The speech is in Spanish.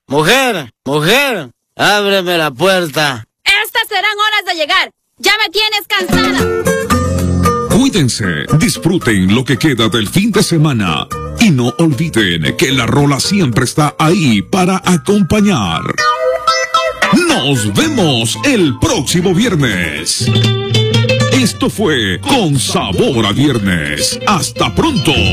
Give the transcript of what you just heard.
mujer, ábreme la puerta. Estas serán horas de llegar. Ya me tienes cansada. Cuídense, disfruten lo que queda del fin de semana y no olviden que la rola siempre está ahí para acompañar. Nos vemos el próximo viernes. Esto fue Con Sabor a Viernes. Hasta pronto.